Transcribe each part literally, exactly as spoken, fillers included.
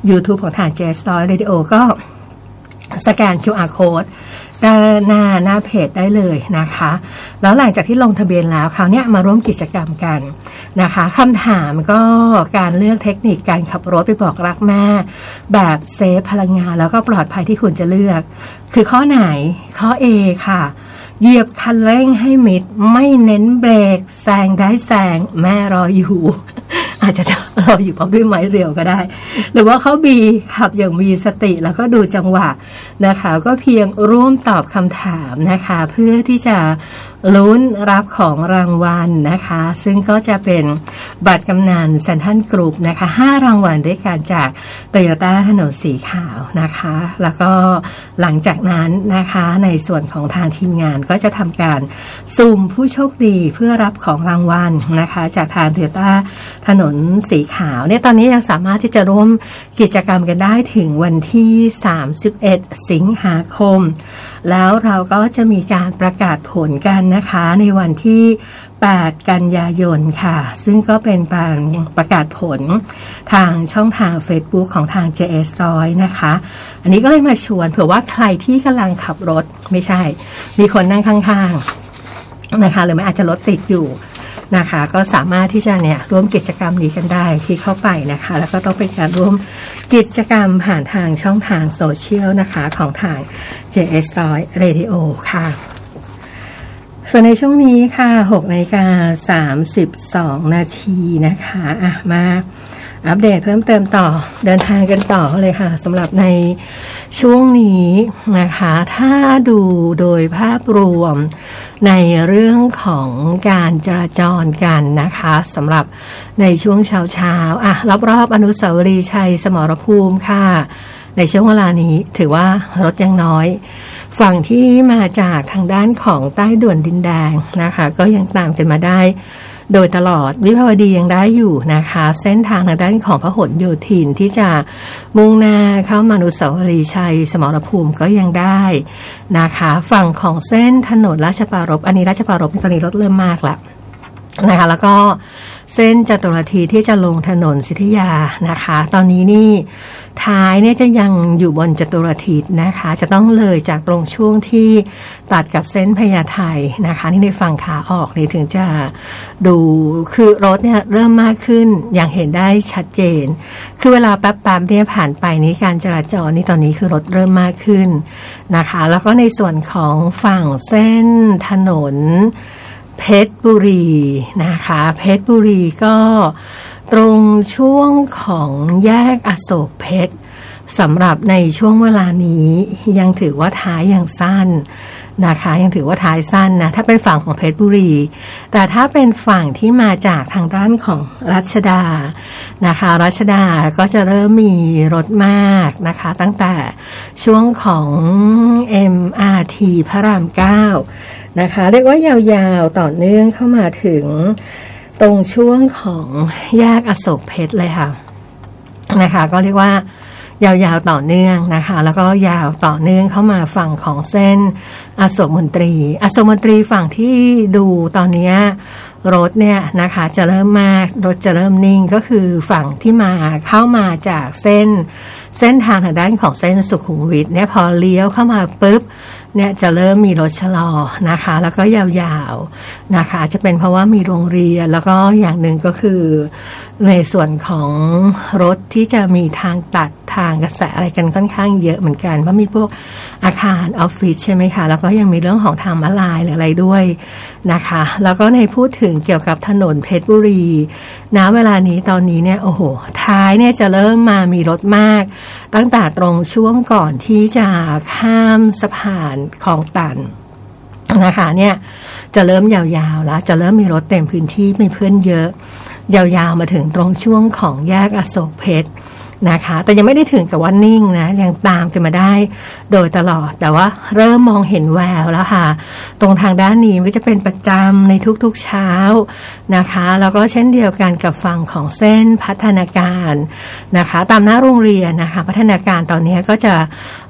YouTube ของทาง เจ เอส หนึ่งร้อย Radio ก็สแกน คิว อาร์ Code ด้านหน้าหน้าเพจได้เลยนะคะแล้วหลังจากที่ลงทะเบียนแล้วคราวนี้มาร่วมกิจกรรมกันนะคะคำถามก็การเลือกเทคนิคการขับรถไปบอกรักแม่แบบเซฟพลังงานแล้วก็ปลอดภัยที่คุณจะเลือกคือข้อไหนข้อ A ค่ะเหยียบคันเร่งให้มิดไม่เน้นเบรกแซงได้แซงแม่รออยู่อาจจะรออยู่พร้อมด้วยไม้เรียวก็ได้หรือว่าข้อ B ขับอย่างมีสติแล้วก็ดูจังหวะนะคะก็เพียงร่วมตอบคำถามนะคะเพื่อที่จะลุ้นรับของรางวัลนะคะซึ่งก็จะเป็นบัตรกำนันเซ็นทรัลกรุ๊ปนะคะห้ารางวัลด้วยกันจาก Toyota ถนนสีขาวนะคะแล้วก็หลังจากนั้นนะคะในส่วนของทางทีมงานก็จะทำการสุ่มผู้โชคดีเพื่อรับของรางวัลนะคะจากทาง Toyota ถนนสีขาวเนี่ยตอนนี้ยังสามารถที่จะร่วมกิจกรรมกันได้ถึงวันที่สามสิบเอ็ดสิงหาคมแล้วเราก็จะมีการประกาศผลกันนะคะในวันที่แปดกันยายนค่ะซึ่งก็เป็นการประกาศผลทางช่องทาง Facebook ของทาง เจ เอส หนึ่งร้อยนะคะอันนี้ก็เลยมาชวนเผื่อว่าใครที่กำลังขับรถไม่ใช่มีคนนั่งข้างๆนะคะหรือไม่อาจจะรถติดอยู่นะคะก็สามารถที่จะเนี่ยร่วมกิจกรรมนี้กันได้ที่เข้าไปนะคะแล้วก็ต้องเป็นการร่วมกิจกรรมผ่านทางช่องทางโซเชียลนะคะของทาง เจ เอส หนึ่งร้อย Radio ค่ะส่วนในช่วงนี้ค่ะ หกนาฬิกาสามสิบสองนาทีนะคะอ่ะมาอัปเดตเพิ่มเติมต่อเดินทางกันต่อเลยค่ะสำหรับในช่วงนี้นะคะถ้าดูโดยภาพรวมในเรื่องของการจราจรกันนะคะสำหรับในช่วงเช้าเช้าอ่ะรอบๆอนุสาวรีย์ชัยสมรภูมิค่ะในช่วงเวลานี้ถือว่ารถยังน้อยฝั่งที่มาจากทางด้านของใต้ด่วนดินแดงนะคะก็ยังตามกันมาได้โดยตลอดวิภาวดียังได้อยู่นะคะเส้นทางทางด้านของพหลโยธินที่จะมุ่งหน้าเข้ามาอนุสาวรีย์ชัยสมรภูมิก็ยังได้นะคะฝั่งของเส้นถนนราชปรารภอันนี้ราชปรารภตอนนี้รถเริ่มมากแล้วนะคะแล้วก็เส้นจตุรธีที่จะลงถนนสิทธิยานะคะตอนนี้นี่ท้ายเนี่ยจะยังอยู่บนจตุรธีนะคะจะต้องเลยจากตรงช่วงที่ตัดกับเส้นพญาไทนะคะนี่ในฝั่งขาออกนี่ถึงจะดูคือรถเนี่ยเริ่มมากขึ้นอย่างเห็นได้ชัดเจนคือเวลาแป๊บๆเนี่ยผ่านไปนี้การจราจรนี่ตอนนี้คือรถเริ่มมากขึ้นนะคะแล้วก็ในส่วนของฝั่งเส้นถนนเพชรบุรีนะคะเพชรบุรีก็ตรงช่วงของแยกอโศกเพชรสำหรับในช่วงเวลานี้ยังถือว่าท้ายยังสั้นนะคะยังถือว่าท้ายสั้นนะถ้าเป็นฝั่งของเพชรบุรีแต่ถ้าเป็นฝั่งที่มาจากทางด้านของรัชดานะคะรัชดาก็จะเริ่มมีรถมากนะคะตั้งแต่ช่วงของ เอ็ม อาร์ ที พระรามเก้านะคะเรียกว่ายาวๆต่อเนื่องเข้ามาถึงตรงช่วงของแยกอโศกเพชรเลยค่ะนะคะก็เรียกว่ายาวๆต่อเนื่องนะคะแล้วก็ยาวต่อเนื่องเข้ามาฝั่งของเส้นอโศกมนตรีอโศกมนตรีฝั่งที่ดูตอนนี้รถเนี่ยนะคะจะเริ่มมากรถจะเริ่มนิ่งก็คือฝั่งที่มาเข้ามาจากเส้นเส้นทางทางด้านของเส้นสุขุมวิทเนี่ยพอเลี้ยวเข้ามาปุ๊บเนี่ยจะเริ่มมีรถชะลอนะคะแล้วก็ยาวๆนะคะจะเป็นเพราะว่ามีโรงเรียนแล้วก็อย่างหนึ่งก็คือในส่วนของรถที่จะมีทางตัดทางกระแสอะไรกันค่อนข้างเยอะเหมือนกันเพราะมีพวกอาคารออฟฟิศใช่ไหมคะแล้วก็ยังมีเรื่องของทางม้าลายหรืออะไรด้วยนะคะแล้วก็ในพูดถึงเกี่ยวกับถนนเพชรบุรีณเวลานี้ตอนนี้เนี่ยโอ้โหท้ายเนี่ยจะเริ่มมามีรถมากตั้งแต่ตรงช่วงก่อนที่จะข้ามสะพานคลองตันนะคะเนี่ยจะเริ่มยาวๆแล้วจะเริ่มมีรถเต็มพื้นที่มีเพื่อนเยอะยาวๆมาถึงตรงช่วงของแยกอโศกเพชรนะคะแต่ยังไม่ได้ถึงกับว่านิ่งนะยังตามกันมาได้โดยตลอดแต่ว่าเริ่มมองเห็นแววแล้วค่ะตรงทางด้านนี้ก็จะเป็นประจำในทุกๆเช้านะคะแล้วก็เช่นเดียวกันกับฝั่งของเส้นพัฒนาการนะคะตามหน้าโรงเรียนนะคะพัฒนาการตอนนี้ก็จะ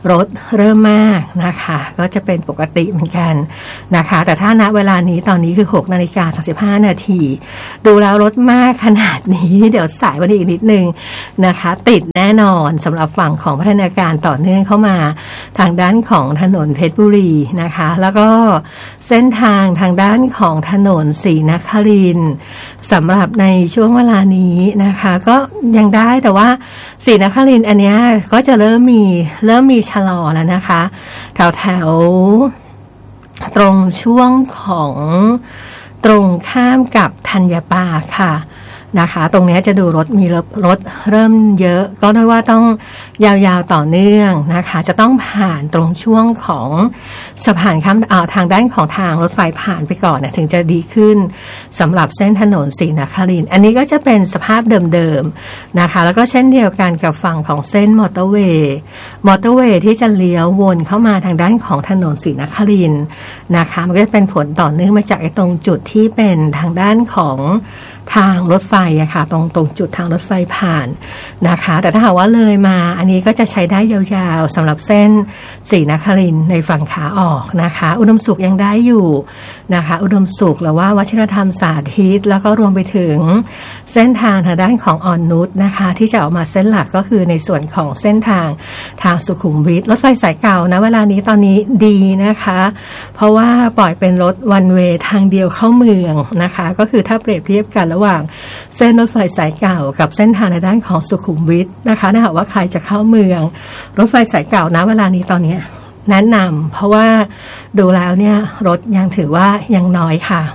รถเริ่มมากนะคะก็จะเป็นปกติเหมือนกันนะคะแต่ถ้าณเวลานี้ตอนนี้คือหกนาฬิกาสามสิบห้านาทีดูแล้วรถมากขนาดนี้เดี๋ยวสายวันนี้อีกนิดนึงนะคะติดแน่นอนสำหรับฝั่งของพัฒนาการต่อเนื่องเข้ามาทางด้านของถนนเพชรบุรีนะคะแล้วก็เส้นทางทางด้านของถนนศรีนครินทร์สำหรับในช่วงเวลานี้นะคะก็ยังได้แต่ว่าศรีนครินทร์อันเนี้ยก็จะเริ่มมีเริ่มมีชะลอแล้วนะคะแถวแถวตรงช่วงของตรงข้ามกับธัญปาค่ะนะคะตรงนี้จะดูรถมีรถรถเริ่มเยอะก็ได้ว่าต้องยาวๆต่อเนื่องนะคะจะต้องผ่านตรงช่วงของสะพานข้ามอ่าทางด้านของทางรถไฟผ่านไปก่อนนะถึงจะดีขึ้นสำหรับเส้นถนนศรีนครินทร์อันนี้ก็จะเป็นสภาพเดิมๆนะคะแล้วก็เช่นเดียวกันกับฝั่งของเส้นมอเตอร์เวย์มอเตอร์เวย์ที่จะเลี้ยววนเข้ามาทางด้านของถนนศรีนครินทร์นะคะมันก็จะเป็นผลต่อเนื่องมาจากไอ้ตรงจุดที่เป็นทางด้านของทางรถไฟอะค่ะตรงตรงจุดทางรถไฟผ่านนะคะแต่ถ้าหากว่าเลยมาอันนี้ก็จะใช้ได้ยาวๆสำหรับเส้นศรีนครินทร์ในฝั่งขาออกนะคะอุดมสุขยังได้อยู่นะคะอุดมสุขหรือว่าวัชิรธรรมสาธิตแล้วก็รวมไปถึงเส้นทางทางด้านของอ่อนนุชนะคะที่จะออกมาเส้นหลักก็คือในส่วนของเส้นทางทางสุขุมวิทรถไฟสายเก่านะเวลานี้ตอนนี้ดีนะคะเพราะว่าปล่อยเป็นรถวันเวย์ทางเดียวเข้าเมืองนะคะก็คือถ้าเปรียบเทียบกันระหว่างเส้นรถไฟสายเก่ากับเส้นทางในด้านของสุขุมวิทนะคะถ้าหากว่าใครจะเข้าเมืองรถไฟสายเก่านะเวลานี้ตอนนี้แนะนำเพราะว่าดูแล้วเนี่ยรถยังถือว่ายังน้อยค่ะ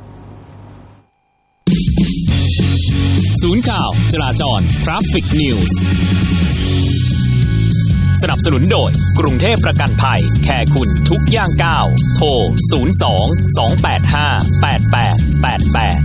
ศูนย์ข่าวจราจร Traffic News สนับสนุนโดยกรุงเทพประกันภัยแคร์คุณทุกย่างก้าวโทรศูนย์ สอง สอง แปด ห้า แปด แปด แปด แปด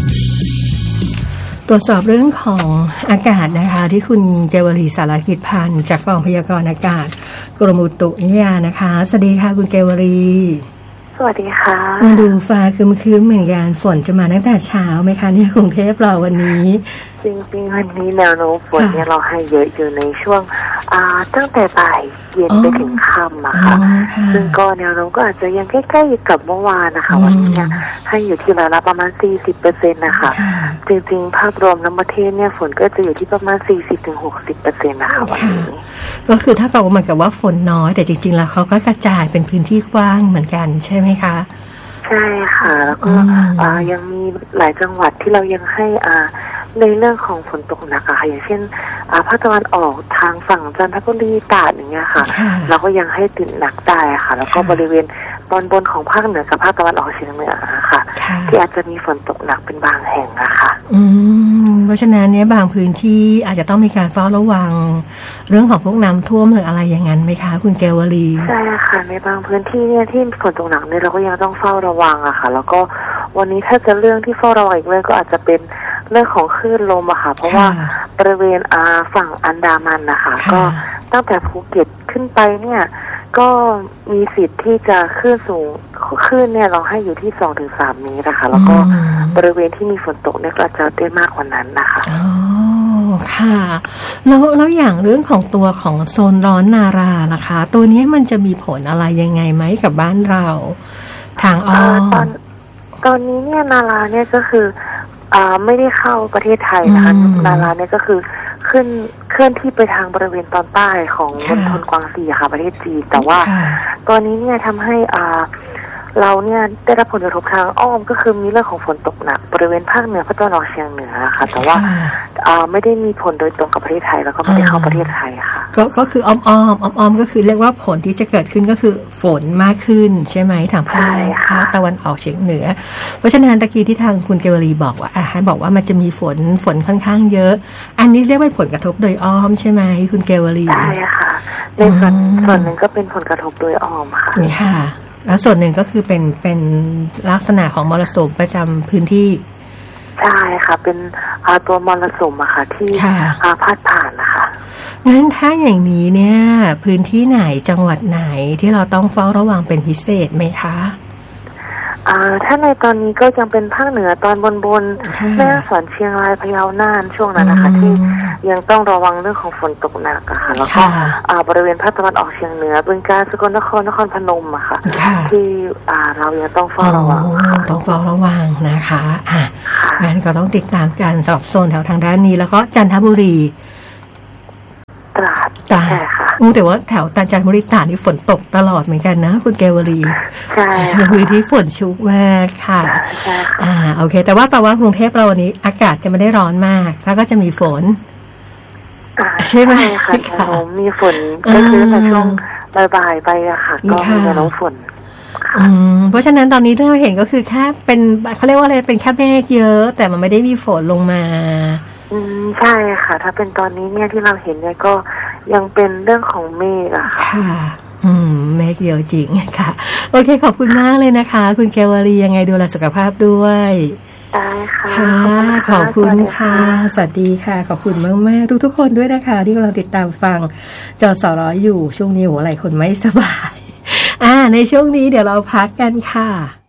ตรวจสอบเรื่องของอากาศนะคะที่คุณเกวลีสารกิจพันธ์จากกองพยากรณ์อากาศกรมอุตุนิยมนะคะสวัสดีค่ะคุณเกวลีสวัสดีค่ะมาดูฟ้าคืมๆเหมือนกันฝนจะมาตั้งแต่เช้าไหมคะที่กรุงเทพเราวันนี้จริงๆวันนี้แนวโน้มฝนเนี่ยเราให้เยอะอยู่ในช่วงตั้งแต่บ่ายเย็นไปถึงค่ำอะค่ะซึ่งก็แนวโน้มก็อาจจะยังใกล้ๆกับเมื่อวานนะคะวันนี้เนี่ยให้อยู่ที่ร้อยละประมาณ สี่สิบเปอร์เซ็นต์ นะคะจริงๆภาพรวมทั้งประเทศเนี่ยฝนก็จะอยู่ที่ประมาณ สี่สิบถึงหกสิบเปอร์เซ็นต์ นะคะวันนี้ก็คือถ้าเราเหมือนกับว่าฝนน้อยแต่จริงๆแล้วเขาก็กระจายเป็นพื้นที่กว้างเหมือนกันใช่ไหมคะใช่ค่ะแล้วก็ยังมีหลายจังหวัดที่เรายังให้ในเรื่องของฝนตกหนักค่ะอย่างเช่นภาคตะวันออกทางฝั่งจันทบุรีตราดอย่างเงี้ยค่ะเราก็ยังให้ติดหนักได้ค่ะแล้วก็บริเวณตอนบนของภาคเหนือกับภาคตะวันออกเฉียงเหนือค่ะที่อาจจะมีฝนตกหนักเป็นบางแห่งนะคะอืมเพราะฉะนั้นเนี่ยบางพื้นที่อาจจะต้องมีการเฝ้าระวังเรื่องของพวกน้ำท่วมหรืออะไรอย่างนั้นไหมคะคุณแกวลีใช่ค่ะในบางพื้นที่เนี่ยที่ฝนตกหนักเนี่ยเราก็ยังต้องเฝ้าระวังอะค่ะแล้วก็วันนี้ถ้าจะเรื่องที่เฝ้าระวังอีกเรื่องก็อาจจะเป็นเรื่องของคลื่นลมอะค่ะเพราะว่าบริเวณฝั่งอันดามันนะคะก็ตั้งแต่ภูเก็ตขึ้นไปเนี่ยก็มีสิทธิ์ที่จะคลื่นสูงคลื่นเนี่ยเราให้อยู่ที่ สองถึงสาม เมตรนะคะแล้วก็บริเวณที่มีฝนตกเนี่ยก็จะได้มากกว่านั้นนะคะอ๋อค่ะแล้วแล้วอย่างเรื่องของตัวของโซนร้อนนาราล่ะคะตัวนี้มันจะมีผลอะไรยังไงไหมกับบ้านเราทางอ้อมตอนตอนนี้เนี่ยนาราเนี่ยก็คืออ่าไม่ได้เข้าประเทศไทยนะคะนาราเนี่ยก็คือขึ้นเคลื่อนที่ไปทางบริเวณตอนใต้ของมณฑลกวางซีค่ะประเทศจีนแต่ว่าตอนนี้เนี่ยทำให้อ่าเราเนี่ยได้รับผลกระทบทางอ้อมก็คือมีเรื่องของฝนตกหนักบริเวณภาคเหนือภาคตะวันออกเฉียงเหนือค่ะแต่ว่าอ่าไม่ได้มีผลโดยตรงกับประเทศไทยแล้วก็ไม่ได้เข้าประเทศไทยค่ะก็ก็คืออ้อมอ้อมอ้อมอ้อมก็คือเรียกว่าผลที่จะเกิดขึ้นก็คือฝนมากขึ้นใช่ไหมทางภาคภาคตะวันออกเฉียงเหนือเพราะฉะนั้นตะกี้ที่ทางคุณเกวลีบอกว่าอาหารบอกว่ามันจะมีฝนฝนค่อนข้างเยอะอันนี้เรียกว่าผลกระทบโดยอ้อมใช่ไหมคุณเกวลีใช่ค่ะในส่วนส่วนหนึ่งก็เป็นผลกระทบโดยอ้อมค่ะค่ะแล้วส่วนหนึ่งก็คือเป็นเป็นลักษณะของมรสุมประจำพื้นที่ใช่ค่ะเป็นตัวมรสุมอะค่ะที่พาดผ่านนะคะงั้นถ้าอย่างนี้เนี่ยพื้นที่ไหนจังหวัดไหนที่เราต้องเฝ้าระวังเป็นพิเศษไหมคะอ่อ่าถ้าในตอนนี้ก็ยังเป็นภาคเหนือตอนบนบนแม่ฮ่องสอนเชียงรายพะเยาน่านช่วงนั้นนะคะที่ยังต้องระวังเรื่องของฝนตกหนักอะค่ะแล้วก็อ่าบริเวณภาคตะวันออกเฉียงเหนือบึงกาฬสกลนครนครพนมอะค่ะที่อ่าเรายังต้องเฝ้าระวังต้องเฝ้าระวังนะคะอ่ะงั้นก็ต้องติดตามการสอบโซนแถวทางด้านนี้แล้วก็จันทบุรีตราดตราดค่ะอู้แต่ว่าแถวจันทบุรีตราดนี่ฝนตกตลอดเหมือนกันนะคุณเกวลีใช่ยังมีที่ฝนชุกมากค่ะใช่อ่าโอเคแต่ว่าแปลว่ากรุงเทพเราวันนี้อากาศจะไม่ได้ร้อนมากแล้วก็จะมีฝนใช่ไหมค่ะมีฝนก็คือในช่วงบ่ายๆไปอะค่ะก็มีน้ำฝนอืมเพราะฉะนั้นตอนนี้ที่เราเห็นก็คือแค่เป็นเขาเรียกว่าอะไรเป็นแค่เมฆเยอะแต่มันไม่ได้มีฝนลงมาอืมใช่ค่ะถ้าเป็นตอนนี้เนี่ยที่เราเห็นเนี่ยก็ยังเป็นเรื่องของเมฆอะค่ะอืมเมฆเยอะจริงค่ะโอเคขอบคุณมากเลยนะคะคุณเกวลียังไงดูแลสุขภาพด้วยได้ค่ะขอบคุณค่ะสวัสดีค่ะขอบคุณมากๆทุกๆคนด้วยนะคะที่กำลังติดตามฟังจสร้อยอยู่ช่วงนี้หัวไหล่คนไม่สบายอ่าในช่วงนี้เดี๋ยวเราพักกันค่ะ